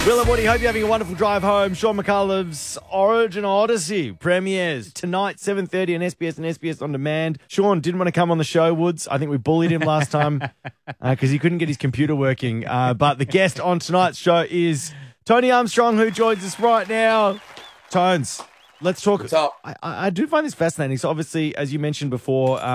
Will and Woody, hope you're having a wonderful drive home. Sean McCullough's Origin Odyssey premieres tonight, 7:30 on SBS and SBS On Demand. Sean didn't want to come on the show, Woods. I think we bullied him last time because he couldn't get his computer working. But the guest on tonight's show is Tony Armstrong, who joins us right now. Tones, let's talk. What's up? I do find this fascinating. So obviously, as you mentioned before,